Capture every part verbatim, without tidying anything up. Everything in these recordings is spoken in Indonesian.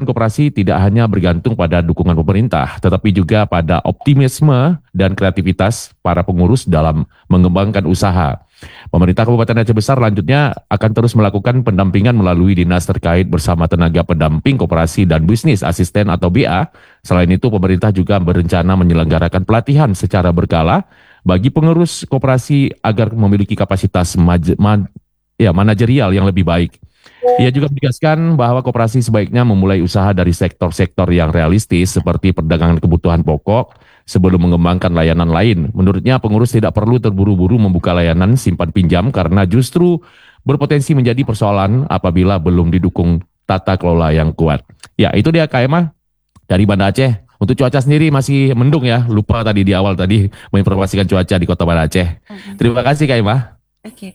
koperasi tidak hanya bergantung pada dukungan pemerintah, tetapi juga pada optimisme dan kreativitas para pengurus dalam mengembangkan usaha. Pemerintah Kabupaten Aceh Besar selanjutnya akan terus melakukan pendampingan melalui dinas terkait bersama tenaga pendamping koperasi dan bisnis asisten atau B A. Selain itu, pemerintah juga berencana menyelenggarakan pelatihan secara berkala bagi pengurus koperasi agar memiliki kapasitas maj- man- ya, manajerial yang lebih baik. Ia juga menegaskan bahwa koperasi sebaiknya memulai usaha dari sektor-sektor yang realistis seperti perdagangan kebutuhan pokok sebelum mengembangkan layanan lain. Menurutnya pengurus tidak perlu terburu-buru membuka layanan simpan pinjam karena justru berpotensi menjadi persoalan apabila belum didukung tata kelola yang kuat. Ya, itu dia Kak Emma dari Banda Aceh. Untuk cuaca sendiri masih mendung ya, lupa tadi di awal tadi menginformasikan cuaca di Kota Banda Aceh. Mhm. Terima kasih Kak Emma. Oke.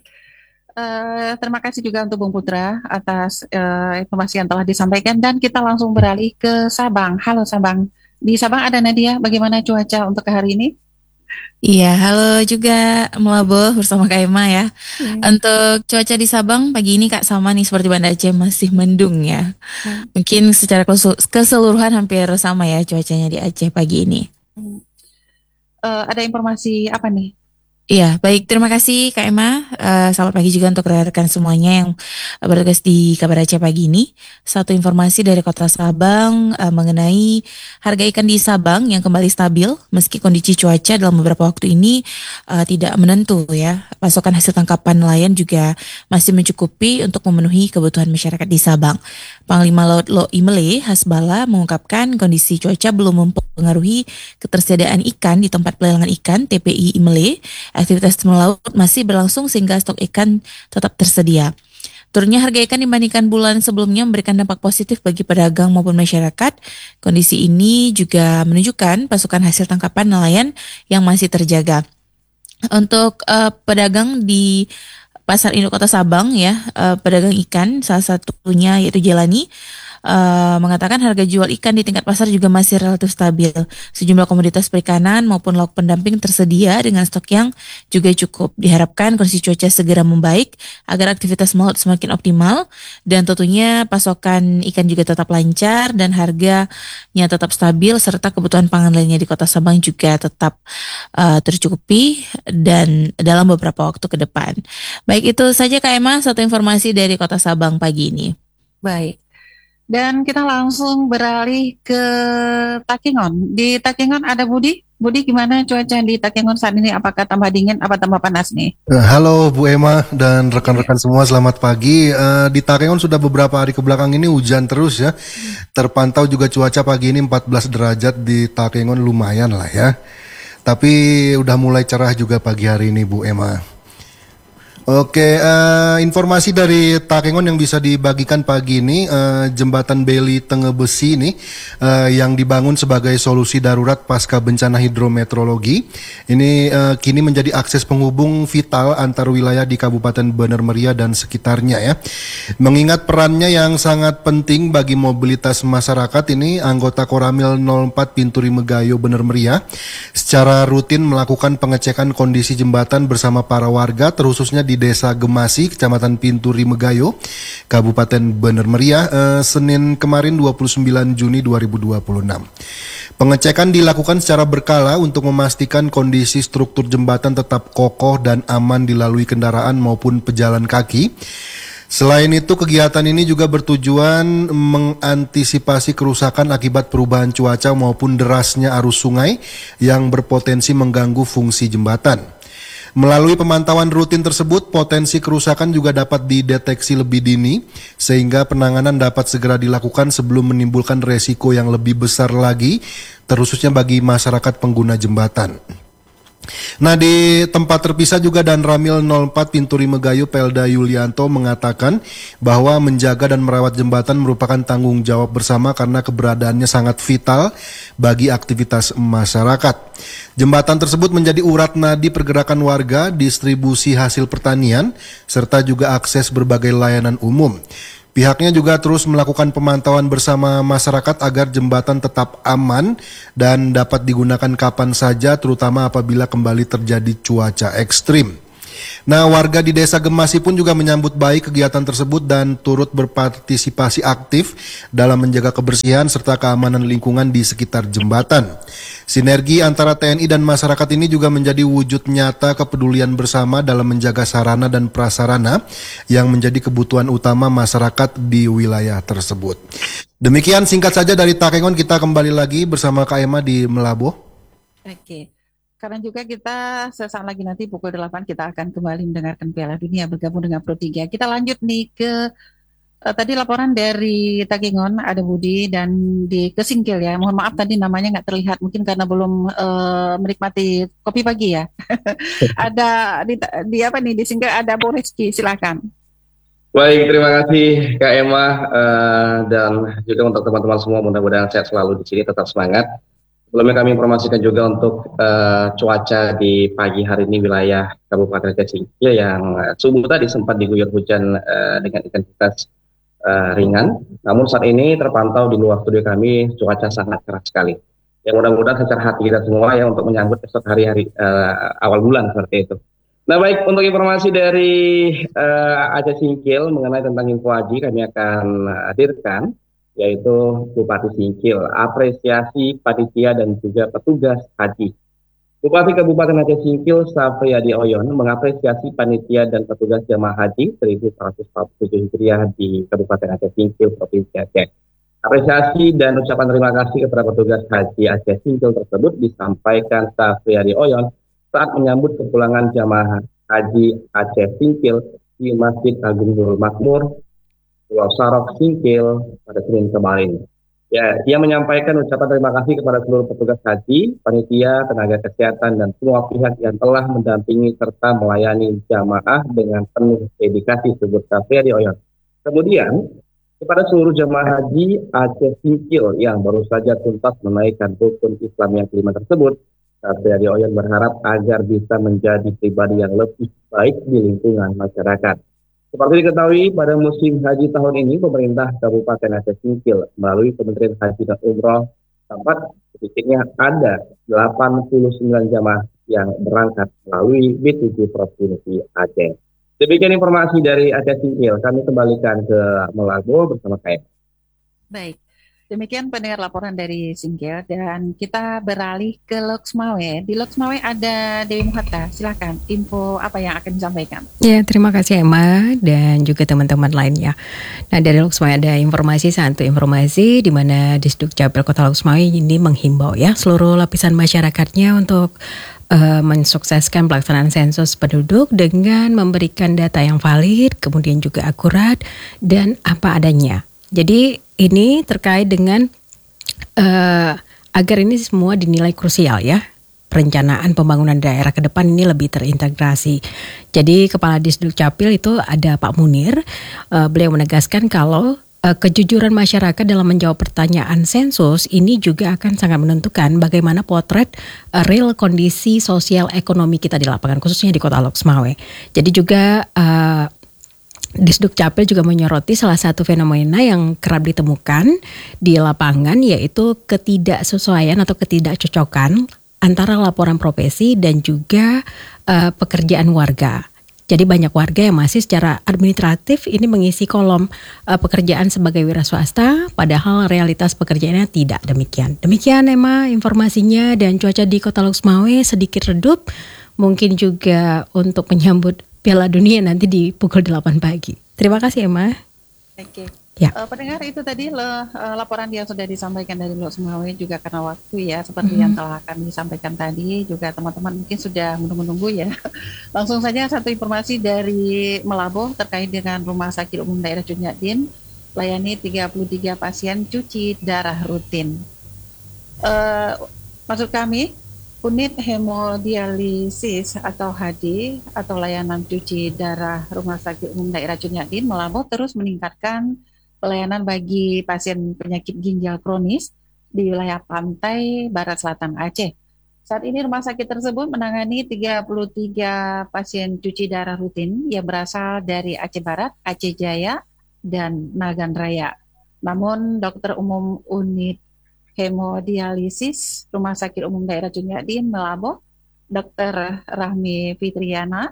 Eh, terima kasih juga untuk Bung Putra atas eh, informasi yang telah disampaikan dan kita langsung beralih ke Sabang. Halo Sabang. Di Sabang ada Nadia. Bagaimana cuaca untuk hari ini? Iya, halo juga Melabo bersama Kak Emma ya. Hmm. Untuk cuaca di Sabang pagi ini Kak sama nih seperti Banda Aceh masih mendung ya. Hmm. Mungkin secara kesu- keseluruhan hampir sama ya cuacanya di Aceh pagi ini. Hmm. Eh, ada informasi apa nih? Iya, baik. Terima kasih Kak Emma. Eh, selamat pagi juga untuk rekan-rekan semuanya yang bertugas di Kabar Aceh pagi ini. Satu informasi dari Kota Sabang eh, mengenai harga ikan di Sabang yang kembali stabil meski kondisi cuaca dalam beberapa waktu ini eh, tidak menentu ya. Pasokan hasil tangkapan nelayan juga masih mencukupi untuk memenuhi kebutuhan masyarakat di Sabang. Panglima Laut Lo Imele Hasbala mengungkapkan kondisi cuaca belum mempengaruhi ketersediaan ikan di tempat pelelangan ikan T P I Imele. Aktivitas melaut masih berlangsung sehingga stok ikan tetap tersedia. Turunnya harga ikan dibandingkan bulan sebelumnya memberikan dampak positif bagi pedagang maupun masyarakat. Kondisi ini juga menunjukkan pasokan hasil tangkapan nelayan yang masih terjaga. Untuk uh, pedagang di Pasar Induk Kota Sabang ya, uh, pedagang ikan salah satunya yaitu Jelani uh, mengatakan harga jual ikan di tingkat pasar juga masih relatif stabil. Sejumlah komoditas perikanan maupun lauk pendamping tersedia dengan stok yang juga cukup. Diharapkan kondisi cuaca segera membaik agar aktivitas melaut semakin optimal dan tentunya pasokan ikan juga tetap lancar dan harganya tetap stabil serta kebutuhan pangan lainnya di Kota Sabang juga tetap uh, tercukupi dan dalam beberapa waktu ke depan. Baik, itu saja Kak Emma, satu informasi dari Kota Sabang pagi ini. Baik. Dan kita langsung beralih ke Takengon. Di Takengon ada Budi. Budi, gimana cuaca di Takengon saat ini? Apakah tambah dingin, apa tambah panas nih? Eh, Halo Bu Emma dan rekan-rekan semua, selamat pagi. Eh, di Takengon sudah beberapa hari ke belakang ini hujan terus ya. Terpantau juga cuaca pagi ini empat belas derajat di Takengon, lumayan lah ya. Tapi udah mulai cerah juga pagi hari ini Bu Emma. Oke, eh, informasi dari Takengon yang bisa dibagikan pagi ini, eh, jembatan Beli Tenge Besi ini eh, yang dibangun sebagai solusi darurat pasca bencana hidrometeorologi. Ini eh, kini menjadi akses penghubung vital antar wilayah di Kabupaten Bener Meriah dan sekitarnya ya. Mengingat perannya yang sangat penting bagi mobilitas masyarakat ini, anggota Koramil nol empat Pinturi Megayo Bener Meriah secara rutin melakukan pengecekan kondisi jembatan bersama para warga, terkhususnya di di Desa Gemasi, Kecamatan Pinturi Megayo, Kabupaten Bener Meriah, eh, Senin kemarin dua puluh sembilan Juni dua ribu dua puluh enam. Pengecekan dilakukan secara berkala untuk memastikan kondisi struktur jembatan tetap kokoh dan aman dilalui kendaraan maupun pejalan kaki. Selain itu, kegiatan ini juga bertujuan mengantisipasi kerusakan akibat perubahan cuaca maupun derasnya arus sungai yang berpotensi mengganggu fungsi jembatan. Melalui pemantauan rutin tersebut, potensi kerusakan juga dapat dideteksi lebih dini, sehingga penanganan dapat segera dilakukan sebelum menimbulkan resiko yang lebih besar lagi, terkhususnya bagi masyarakat pengguna jembatan. Nah, di tempat terpisah juga Dan Ramil nol empat Pinturi Megayo Pelda Yulianto mengatakan bahwa menjaga dan merawat jembatan merupakan tanggung jawab bersama karena keberadaannya sangat vital bagi aktivitas masyarakat. Jembatan tersebut menjadi urat nadi pergerakan warga, distribusi hasil pertanian, serta juga akses berbagai layanan umum. Pihaknya juga terus melakukan pemantauan bersama masyarakat agar jembatan tetap aman dan dapat digunakan kapan saja, terutama apabila kembali terjadi cuaca ekstrim. Nah, warga di Desa Gemasi pun juga menyambut baik kegiatan tersebut dan turut berpartisipasi aktif dalam menjaga kebersihan serta keamanan lingkungan di sekitar jembatan. Sinergi antara T N I dan masyarakat ini juga menjadi wujud nyata kepedulian bersama dalam menjaga sarana dan prasarana yang menjadi kebutuhan utama masyarakat di wilayah tersebut. Demikian singkat saja dari Takengon, kita kembali lagi bersama Kak Emma di Melaboh. Oke. Karena juga kita sesaat lagi nanti pukul delapan kita akan kembali mendengarkan Piala Dunia bergabung dengan Pro tiga. Kita lanjut nih ke uh, tadi laporan dari Takengon, ada Budi, dan di Kesingkil ya. Mohon maaf tadi namanya nggak terlihat, mungkin karena belum uh, menikmati kopi pagi ya. Ada di, di apa nih di Singkil ada Bu Rizky, silakan. Baik, terima kasih Kak Emma, uh, dan juga untuk teman-teman semua, mudah-mudahan sehat selalu di sini, tetap semangat. Sebelumnya kami informasikan juga untuk uh, cuaca di pagi hari ini wilayah Kabupaten Aceh Singkil yang uh, subuh tadi sempat diguyur hujan uh, dengan intensitas uh, ringan. Namun saat ini terpantau di luar studio kami cuaca sangat cerah sekali. Yang mudah-mudahan secara hati kita semua ya untuk menyambut esok hari-hari uh, awal bulan seperti itu. Nah baik, untuk informasi dari uh, Aceh Singkil mengenai tentang info haji kami akan hadirkan, yaitu Bupati Singkil, apresiasi panitia dan juga petugas haji. Bupati Kabupaten Aceh Singkil Safriyadi Oyon mengapresiasi panitia dan petugas jamaah haji seribu seratus empat puluh tujuh Hijriah di Kabupaten Aceh Singkil, Provinsi Aceh. Apresiasi dan ucapan terima kasih kepada petugas haji Aceh Singkil tersebut disampaikan Safriyadi Oyon saat menyambut kepulangan jamaah haji Aceh Singkil di Masjid Agung Nurul Makmur, Pulau Sarok Singkil pada Senin kemarin. Ya, ia menyampaikan ucapan terima kasih kepada seluruh petugas haji, panitia, tenaga kesehatan, dan semua pihak yang telah mendampingi serta melayani jamaah dengan penuh dedikasi, sebut Safriyadi Oyon. Kemudian, kepada seluruh jamaah haji Aceh Singkil yang baru saja tuntas menaikkan rukun Islam yang kelima tersebut, Safriyadi Oyon berharap agar bisa menjadi pribadi yang lebih baik di lingkungan masyarakat. Seperti diketahui, pada musim haji tahun ini, pemerintah Kabupaten Aceh Singkil melalui Kementerian Haji dan Umroh tempat sedikitnya ada delapan puluh sembilan jamaah yang berangkat melalui B tujuh Provinsi Aceh. Demikian informasi dari Aceh Singkil. Kami kembalikan ke Melago bersama K M. Baik. Demikian pendengar laporan dari Singkil, dan kita beralih ke Loksmawe. Di Loksmawe ada Dewi Muhatta, silakan info apa yang akan disampaikan. Ya, terima kasih Emma dan juga teman-teman lainnya. Nah, dari Loksmawe ada informasi, satu informasi di mana Disduk Capil Kota Loksmawe ini menghimbau ya seluruh lapisan masyarakatnya untuk uh, mensukseskan pelaksanaan sensus penduduk dengan memberikan data yang valid, kemudian juga akurat dan apa adanya. Jadi ini terkait dengan uh, agar ini semua dinilai krusial ya. Perencanaan pembangunan daerah ke depan ini lebih terintegrasi. Jadi Kepala Disduk Capil itu ada Pak Munir. Uh, beliau menegaskan kalau uh, kejujuran masyarakat dalam menjawab pertanyaan sensus ini juga akan sangat menentukan bagaimana potret uh, real kondisi sosial ekonomi kita di lapangan, khususnya di Kota Loksmawe. Jadi juga uh, Disduk Capil juga menyoroti salah satu fenomena yang kerap ditemukan di lapangan, yaitu ketidaksesuaian atau ketidakcocokan antara laporan profesi dan juga uh, pekerjaan warga. Jadi banyak warga yang masih secara administratif ini mengisi kolom uh, pekerjaan sebagai wira swasta, padahal realitas pekerjaannya tidak demikian. Demikian Emma informasinya, dan cuaca di Kota Loksmawe sedikit redup, mungkin juga untuk menyambut Piala Dunia nanti di pukul delapan pagi. Terima kasih Emma. Oke. Ya. Uh, pendengar, itu tadi le, uh, laporan yang sudah disampaikan dari Loksmawe, juga karena waktu ya seperti mm-hmm. yang telah kami sampaikan tadi, juga teman-teman mungkin sudah menunggu-nunggu ya. Langsung saja satu informasi dari Melaboh terkait dengan Rumah Sakit Umum Daerah Cunyatin layani tiga puluh tiga pasien cuci darah rutin. Uh, maksud kami Unit hemodialisis atau H D atau layanan cuci darah Rumah Sakit Umum Daerah Cunyatin Melaboh terus meningkatkan pelayanan bagi pasien penyakit ginjal kronis di wilayah pantai barat selatan Aceh. Saat ini rumah sakit tersebut menangani tiga puluh tiga pasien cuci darah rutin yang berasal dari Aceh Barat, Aceh Jaya, dan Nagan Raya. Namun dokter umum unit hemodialisis Rumah Sakit Umum Daerah Cunyatin Melaboh, Dokter Rahmi Fitriana,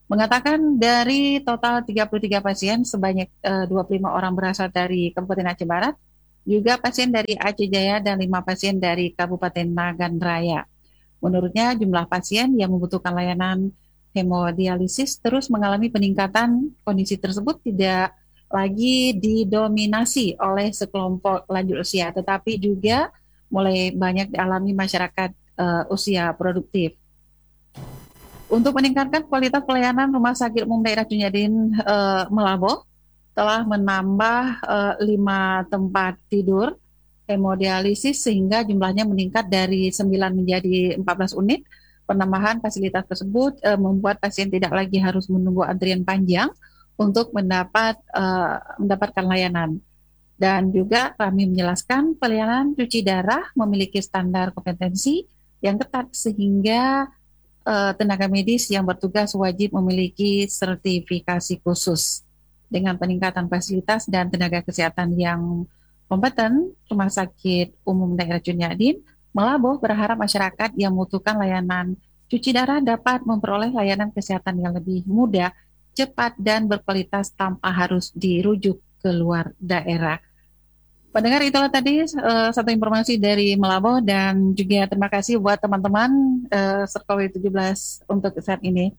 mengatakan dari total tiga puluh tiga pasien, sebanyak uh, dua puluh lima orang berasal dari Kabupaten Aceh Barat, juga pasien dari Aceh Jaya dan lima pasien dari Kabupaten Nagan Raya. Menurutnya jumlah pasien yang membutuhkan layanan hemodialisis terus mengalami peningkatan. Kondisi tersebut tidak lagi didominasi oleh sekelompok lanjut usia, tetapi juga mulai banyak dialami masyarakat uh, usia produktif. Untuk meningkatkan kualitas pelayanan Rumah Sakit Umum Daerah Junyadin uh, Melaboh telah menambah uh, lima tempat tidur hemodialisis sehingga jumlahnya meningkat dari sembilan menjadi empat belas unit. Penambahan fasilitas tersebut uh, membuat pasien tidak lagi harus menunggu antrian panjang untuk mendapat uh, mendapatkan layanan. Dan juga kami menjelaskan pelayanan cuci darah memiliki standar kompetensi yang ketat sehingga uh, tenaga medis yang bertugas wajib memiliki sertifikasi khusus. Dengan peningkatan fasilitas dan tenaga kesehatan yang kompeten, Rumah Sakit Umum Daerah Junyadin Melaboh berharap masyarakat yang membutuhkan layanan cuci darah dapat memperoleh layanan kesehatan yang lebih mudah, cepat, dan berkualitas tanpa harus dirujuk ke luar daerah. Pendengar, itulah tadi uh, satu informasi dari Melaboh, dan juga terima kasih buat teman-teman uh, Serkowi tujuh belas untuk saat ini.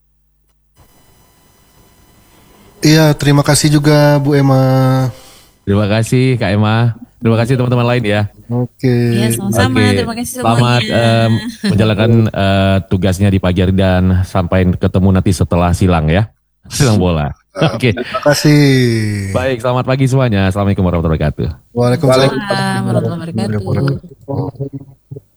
Iya, terima kasih juga Bu Emma. Terima kasih Kak Emma. Terima kasih teman-teman lain ya. Oke. Ya, sama-sama. Oke. Terima kasih semuanya. Selamat um, menjalankan uh, tugasnya di pagi hari dan sampai ketemu nanti setelah silang ya. Silang bola. Oke. Terima kasih. Baik, selamat pagi semuanya. Assalamualaikum warahmatullahi wabarakatuh. Waalaikumsalam Waalaikumsalam warahmatullahi wabarakatuh.